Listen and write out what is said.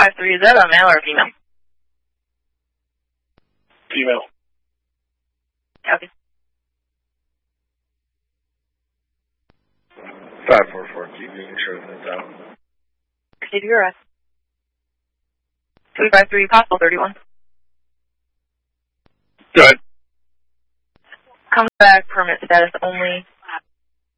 253, is that a male or a female? Female. Copy. 544, keep the insurance out. Proceed to your arrest. 253, possible 31. Good. Comes back, permit status only.